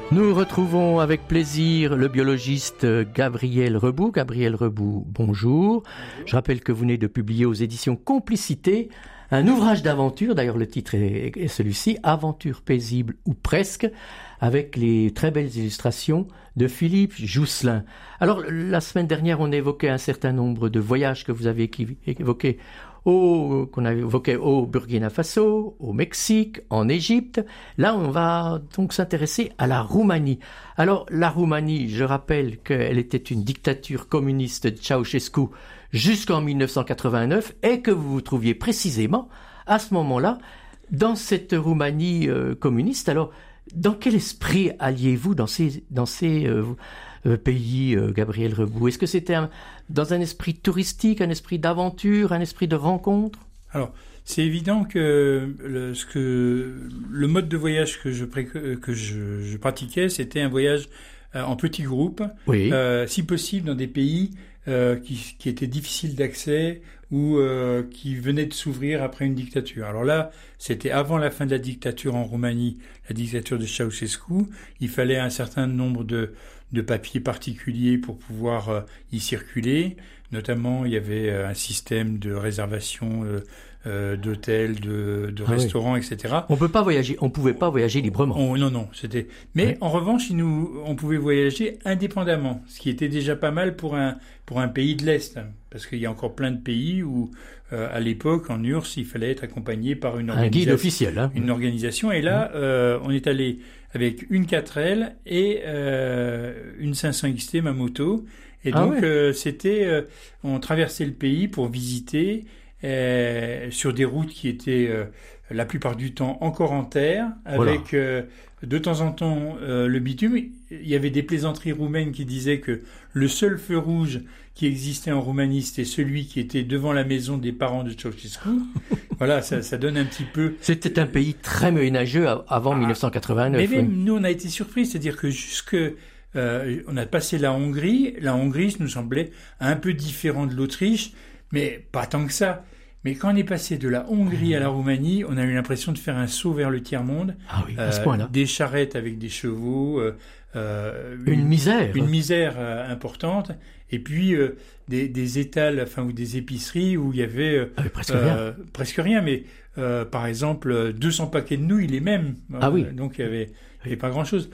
Nous retrouvons avec plaisir le biologiste Gabriel Rebout. Gabriel Rebout, bonjour. Je rappelle que vous venez de publier aux éditions Complicité un ouvrage d'aventure, d'ailleurs le titre est celui-ci, Aventure paisible ou presque, avec les très belles illustrations de Philippe Jousselin. Alors la semaine dernière, on évoquait un certain nombre de voyages que vous avez évoqués qu'on avait évoqué au Burkina Faso, au Mexique, en Égypte. Là, on va donc s'intéresser à la Roumanie. Alors, la Roumanie, je rappelle qu'elle était une dictature communiste de Ceausescu jusqu'en 1989 et que vous vous trouviez précisément à ce moment-là dans cette Roumanie communiste. Alors, dans quel esprit alliez-vous dans ces pays, Gabriel Rebout? Est-ce que c'était dans un esprit touristique, un esprit d'aventure, un esprit de rencontre? Alors, c'est évident que le mode de voyage que je pratiquais, c'était un voyage en petits groupes, oui. Si possible dans des pays qui étaient difficiles d'accès ou qui venaient de s'ouvrir après une dictature. Alors là, c'était avant la fin de la dictature en Roumanie, la dictature de Ceausescu. Il fallait un certain nombre de papiers particuliers pour pouvoir y circuler. Notamment, il y avait un système de réservation d'hôtels, de restaurants, oui. etc. On pouvait pas voyager librement. Non, c'était. Mais oui. En revanche, on pouvait voyager indépendamment, ce qui était déjà pas mal pour un pays de l'Est, parce qu'il y a encore plein de pays où, à l'époque, en URSS, il fallait être accompagné par un guide officiel, hein. Une organisation. Et là, on est allé avec une 4L et une 500 XT, ma moto. Et donc, on traversait le pays pour visiter sur des routes qui étaient la plupart du temps encore en terre, avec de temps en temps le bitume. Il y avait des plaisanteries roumaines qui disaient que le seul feu rouge qui existait en Roumanie, c'était celui qui était devant la maison des parents de Ceausescu. Voilà, ça donne un petit peu... C'était un pays très ménageux avant 1989. Mais même nous, on a été surpris, c'est-à-dire que on a passé la Hongrie. La Hongrie nous semblait un peu différent de l'Autriche, mais pas tant que ça. Mais quand on est passé de la Hongrie à la Roumanie, on a eu l'impression de faire un saut vers le tiers-monde. Ah oui, à ce point-là. Des charrettes avec des chevaux. Une misère. Une misère importante. Et puis des étals, ou des épiceries où il y avait presque rien. Mais par exemple, 200 paquets de nouilles, les mêmes. Ah oui. Donc il y avait pas grand-chose.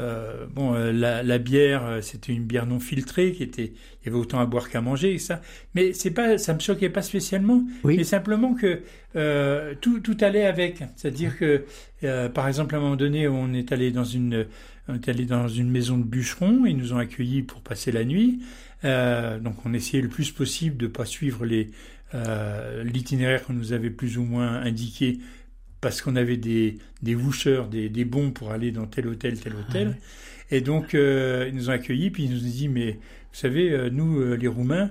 La bière, c'était une bière non filtrée il y avait autant à boire qu'à manger et ça. Mais ça me choquait pas spécialement. Oui. Mais simplement que tout allait avec. C'est-à-dire que, par exemple, à un moment donné, on est allé dans une maison de bûcheron. Ils nous ont accueillis pour passer la nuit. Donc on essayait le plus possible de pas suivre l'itinéraire qu'on nous avait plus ou moins indiqué, parce qu'on avait des voucheurs, des bons pour aller dans tel hôtel. Et donc, ils nous ont accueillis, puis ils nous ont dit, mais vous savez, nous, les Roumains,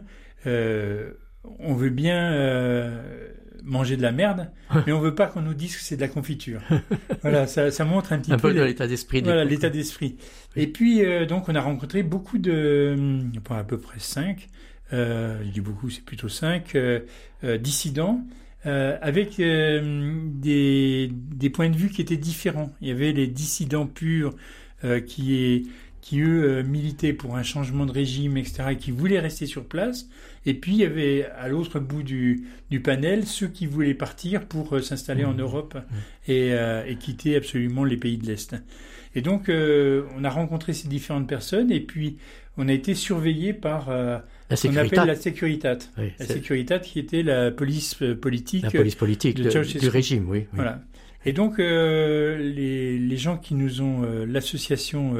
on veut bien manger de la merde, mais on veut pas qu'on nous dise que c'est de la confiture. Voilà, ça montre un petit peu... de l'état d'esprit. Voilà, l'état d'esprit. Oui. Et puis, donc, on a rencontré beaucoup à peu près 5, je dis beaucoup, c'est plutôt 5, dissidents, avec des points de vue qui étaient différents. Il y avait les dissidents purs qui eux militaient pour un changement de régime, etc., et qui voulaient rester sur place. Et puis il y avait à l'autre bout du panel ceux qui voulaient partir pour s'installer en Europe et quitter absolument les pays de l'Est. Et donc on a rencontré ces différentes personnes et puis on a été surveillés par ce qu'on appelle la Securitat. Oui, la Securitat qui était la police politique. La police politique du régime, oui. Voilà. Et donc les gens qui nous ont l'association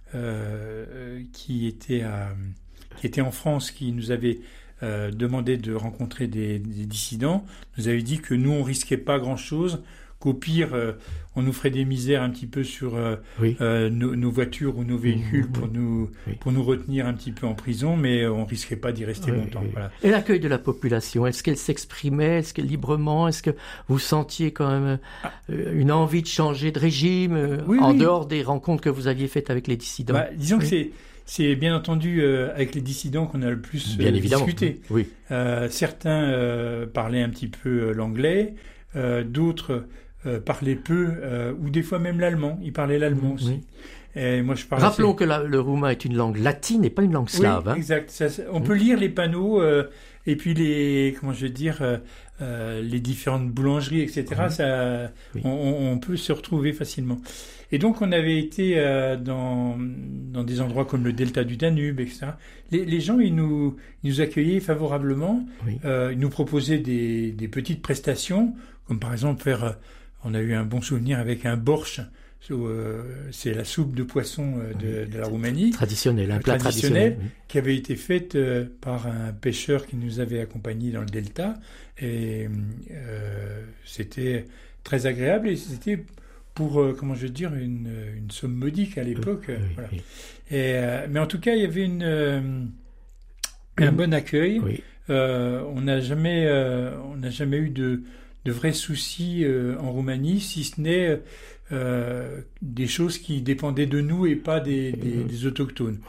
qui était en France, qui nous avait demandé de rencontrer des dissidents, nous avait dit que nous on risquait pas grand-chose, qu'au pire on nous ferait des misères un petit peu sur nos voitures ou nos véhicules pour nous retenir un petit peu en prison, mais on risquait pas d'y rester longtemps. Oui. Voilà. Et l'accueil de la population, est-ce qu'elle s'exprimait, est-ce qu'elle librement, est-ce que vous sentiez quand même une envie de changer de régime en dehors des rencontres que vous aviez faites avec les dissidents? Disons que c'est bien entendu avec les dissidents qu'on a le plus discuté. Oui. Certains parlaient un petit peu l'anglais, d'autres parlaient peu, ou des fois même l'allemand. Ils parlaient l'allemand aussi. Et moi, je parle Rappelons que le roumain est une langue latine et pas une langue slave. Oui, exact. On peut lire les panneaux et puis les différentes boulangeries, etc. On peut se retrouver facilement. Et donc, on avait été dans des endroits comme le delta du Danube, etc. Les gens, ils nous accueillaient favorablement. Oui. Ils nous proposaient des petites prestations, comme par exemple on a eu un bon souvenir avec un borsch. C'est la soupe de poisson de la Roumanie. Traditionnel, un plat traditionnel. Qui avait été faite par un pêcheur qui nous avait accompagnés dans le delta. Et c'était très agréable et c'était pour, une somme modique à l'époque. Voilà. Oui. Mais en tout cas, il y avait un bon accueil. Oui. On n'a jamais eu de vrais soucis en Roumanie, si ce n'est des choses qui dépendaient de nous et pas des autochtones.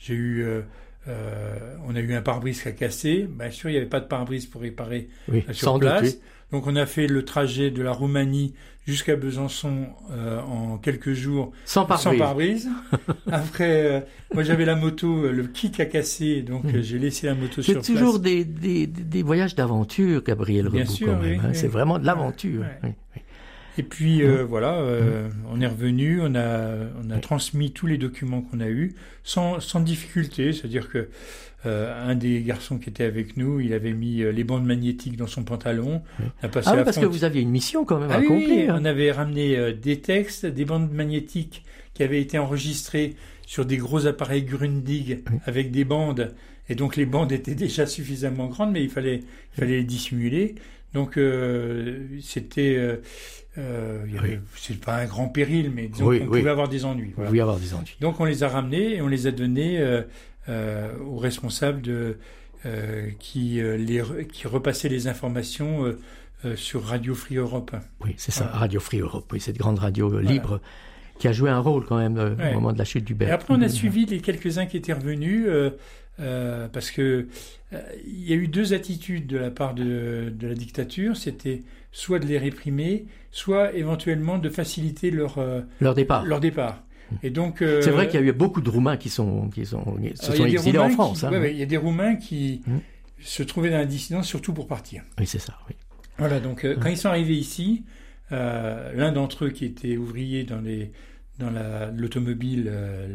On a eu un pare-brise qui a cassé. Bien sûr, il n'y avait pas de pare-brise pour réparer sur place. Doute, oui. Donc, on a fait le trajet de la Roumanie jusqu'à Besançon en quelques jours sans pare-brise. Après, moi, j'avais la moto, le kick a cassé, donc j'ai laissé la moto sur place. C'est toujours des voyages d'aventure, Gabriel Reboux. Bien sûr, quand même, oui. C'est vraiment de l'aventure. Oui. Et puis on est revenu, on a transmis tous les documents qu'on a eus sans difficulté, c'est-à-dire que un des garçons qui était avec nous, il avait mis les bandes magnétiques dans son pantalon. Parce que vous aviez une mission quand même à accomplir. Oui, on avait ramené des textes, des bandes magnétiques qui avaient été enregistrées sur des gros appareils Grundig avec des bandes, et donc les bandes étaient déjà suffisamment grandes, mais il fallait les dissimuler. Donc c'était c'est pas un grand péril, mais disons qu'on pouvait avoir des ennuis. Voilà. Vous pouvez avoir des ennuis. Donc on les a ramenés et on les a donnés aux responsables qui repassaient les informations sur Radio Free Europe. Oui, c'est ça, Radio Free Europe, oui, cette grande radio libre qui a joué un rôle quand même au moment de la chute du Berg. Et après on a suivi les quelques-uns qui étaient revenus parce que il y a eu deux attitudes de la part de la dictature, c'était soit de les réprimer, soit éventuellement de faciliter leur départ. Et donc, c'est vrai qu'il y a eu beaucoup de Roumains qui se sont exilés en France. Il y a des Roumains qui se trouvaient dans la dissidence surtout pour partir. Oui, c'est ça. Oui. Voilà, donc quand ils sont arrivés ici, l'un d'entre eux qui était ouvrier dans l'automobile,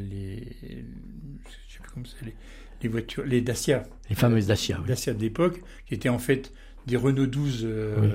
je sais plus comment c'est, les voitures, les Dacia. Les fameuses Dacia. Dacia de l'époque, qui étaient en fait des Renault 12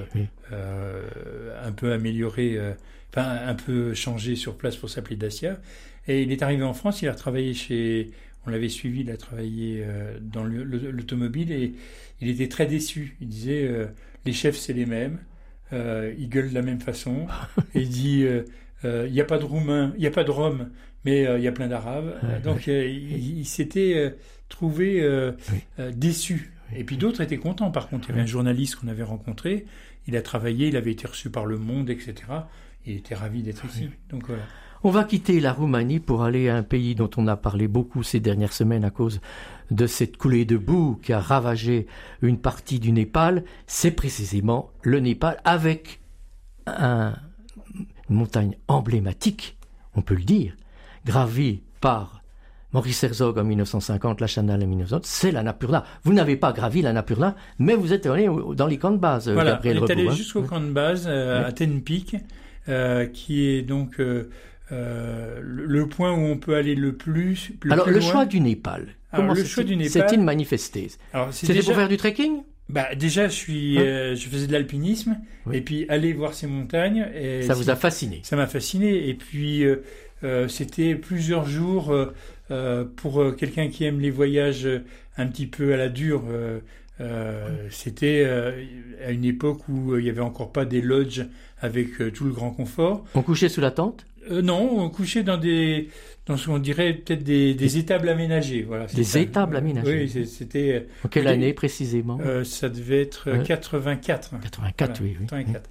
un peu améliorés, un peu changés sur place pour s'appeler Dacia. Et il est arrivé en France, il a travaillé on l'avait suivi, il a travaillé dans l'automobile et il était très déçu. Il disait, les chefs c'est les mêmes, ils gueulent de la même façon. Et il dit, il n'y a pas de Roumains, il n'y a pas de Roms, mais il y a plein d'Arabes. Donc il s'était trouvé déçu. Et puis d'autres étaient contents. Par contre, il y avait un journaliste qu'on avait rencontré. Il a travaillé, il avait été reçu par Le Monde, etc. Il était ravi d'être ici. Donc voilà. On va quitter la Roumanie pour aller à un pays dont on a parlé beaucoup ces dernières semaines à cause de cette coulée de boue qui a ravagé une partie du Népal. C'est précisément le Népal avec une montagne emblématique, on peut le dire, gravie par Maurice Herzog en 1950, Lachenal en 1950, c'est l'Annapurna. Vous n'avez pas gravi l'Annapurna, mais vous êtes allé dans les camps de base, voilà, Gabriel Reboux. On est allé hein. jusqu'au camp de base, à Tenpik, qui est donc le point où on peut aller le plus Alors, plus le loin. Choix du Népal. Comment s'est-il manifesté? C'était pour faire du trekking? Déjà, je faisais de l'alpinisme, et puis aller voir ces montagnes. Et ça vous a fasciné? Ça m'a fasciné, et puis c'était plusieurs jours pour quelqu'un qui aime les voyages un petit peu à la dure. C'était à une époque où il n'y avait encore pas des lodges avec tout le grand confort. On couchait sous la tente? Non, on couchait dans ce qu'on dirait peut-être des étables aménagées. Voilà, étables aménagées. Oui, c'était. En quelle année précisément? Ça devait être 84. 84, voilà, oui. 84.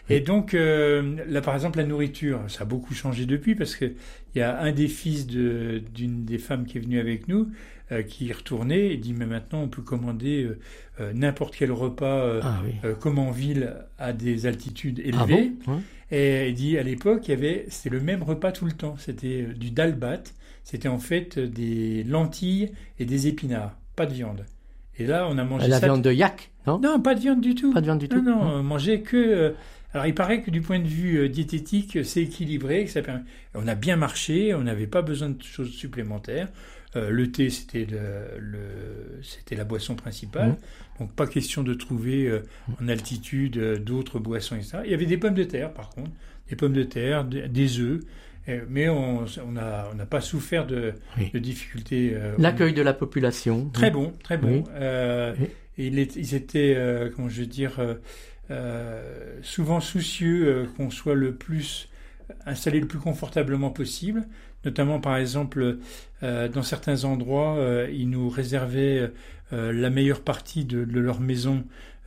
Et donc, là, par exemple, la nourriture, ça a beaucoup changé depuis parce que il y a un des fils d'une des femmes qui est venue avec nous qui est retourné et dit mais maintenant on peut commander n'importe quel repas comme en ville à des altitudes élevées. Ah bon? Et il dit à l'époque c'était le même repas tout le temps. C'était du dalbat. C'était en fait des lentilles et des épinards, pas de viande. Et là, on a mangé la viande de yak, non? Non, pas de viande du tout. Pas de viande du tout. Non, on mangeait que. Alors, il paraît que du point de vue diététique, c'est équilibré. Que ça permet... On a bien marché, on n'avait pas besoin de choses supplémentaires. Le thé, c'était c'était la boisson principale. Donc, pas question de trouver en altitude d'autres boissons, etc. Il y avait des pommes de terre, par contre. Des pommes de terre, des œufs. Mais on n'a pas souffert de difficultés. L'accueil de la population. Très bon, très bon. Oui. Ils étaient, comment je veux dire, souvent soucieux qu'on soit installé le plus confortablement possible. Notamment, par exemple, dans certains endroits, ils nous réservaient la meilleure partie de leur maison,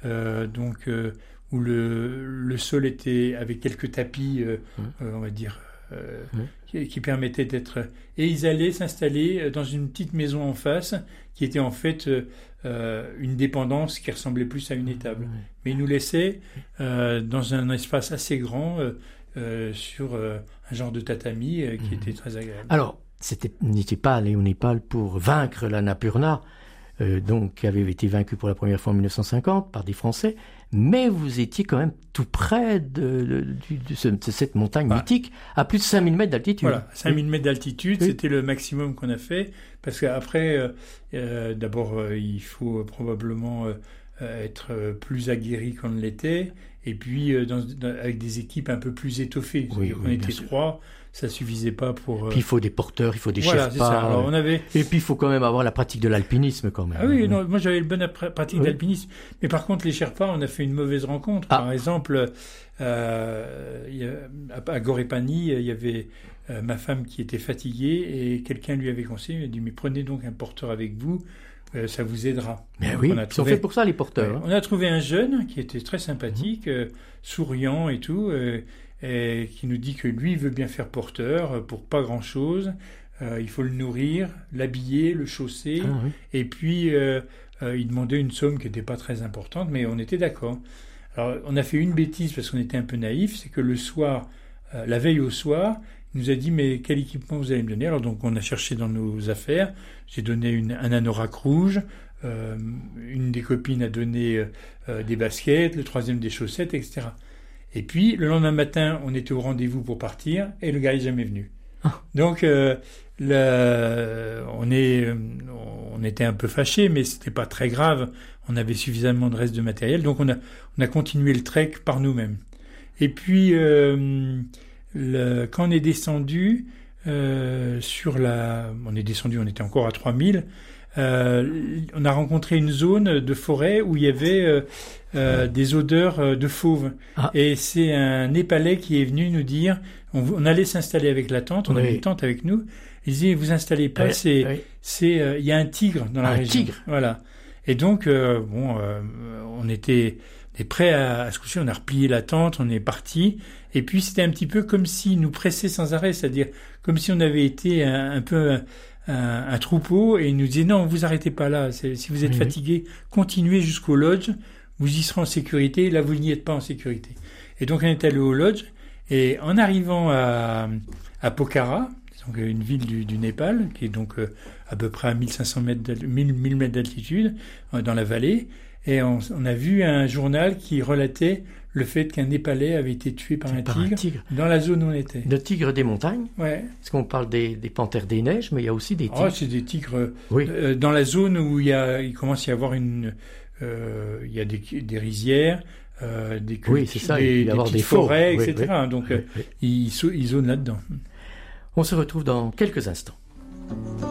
où le sol était avec quelques tapis, on va dire, qui permettaient d'être... Et ils allaient s'installer dans une petite maison en face, qui était en fait une dépendance qui ressemblait plus à une étable. Mais ils nous laissaient dans un espace assez grand, sur un genre de tatami qui était très agréable. Alors, n'était pas allé au Népal pour vaincre l'Annapurna, qui avait été vaincu pour la première fois en 1950 par des Français, mais vous étiez quand même tout près de cette montagne mythique, à plus de 5000 mètres d'altitude. Voilà, 5000 mètres d'altitude, c'était le maximum qu'on a fait, parce qu'après, d'abord, il faut probablement être plus aguerri qu'on ne l'était, et puis avec des équipes un peu plus étoffées. On était 3, ça suffisait pas pour... Puis il faut des porteurs, il faut des Sherpas. C'est ça. Alors, Et puis il faut quand même avoir la pratique de l'alpinisme quand même. Ah oui, non, moi j'avais une bonne pratique d'alpinisme, mais par contre les Sherpas, on a fait une mauvaise rencontre. Par exemple, à Gorépani, il y avait ma femme qui était fatiguée et quelqu'un lui avait conseillé, il a dit mais prenez donc un porteur avec vous. Ça vous aidera. Mais oui, ils sont faits pour ça, les porteurs. On a trouvé un jeune qui était très sympathique, souriant et tout, et qui nous dit que lui veut bien faire porteur pour pas grand-chose. Il faut le nourrir, l'habiller, le chausser, et puis il demandait une somme qui n'était pas très importante, mais on était d'accord. Alors, on a fait une bêtise parce qu'on était un peu naïf, c'est que le soir, la veille au soir, il nous a dit mais quel équipement vous allez me donner? Alors donc on a cherché dans nos affaires, j'ai donné un anorak rouge, une des copines a donné des baskets, le troisième des chaussettes, etc. Et puis le lendemain matin on était au rendez-vous pour partir et le gars est jamais venu. Donc on était un peu fâchés, mais c'était pas très grave, on avait suffisamment de reste de matériel, donc on a continué le trek par nous-mêmes. Et puis quand on est descendu on était encore à 3000, on a rencontré une zone de forêt où il y avait des odeurs de fauve. Et c'est un Népalais qui est venu nous dire, on allait s'installer avec la tente, on avait une tente avec nous, il disait vous installez pas, il y a un tigre dans la région. Tigre. Voilà. Et donc on était prêts à se coucher, on a replié la tente, on est parti. Et puis c'était un petit peu comme s'il nous pressait sans arrêt, c'est-à-dire comme si on avait été un peu un troupeau et il nous disait non, vous arrêtez pas là, si vous êtes fatigué, continuez jusqu'au lodge, vous y serez en sécurité, là vous n'y êtes pas en sécurité. Et donc on est allé au lodge et en arrivant à Pokhara, donc une ville du Népal, qui est donc à peu près à 1500 mètres 1000 mètres d'altitude dans la vallée, et on a vu un journal qui relatait le fait qu'un Népalais avait été tué par un tigre dans la zone où on était. Le tigre des montagnes. Ouais. Parce qu'on parle des panthères des neiges, mais il y a aussi des tigres. C'est des tigres dans la zone où il commence à y avoir il y a des rizières, des petites forêts, etc. Donc ils zonent là-dedans. On se retrouve dans quelques instants.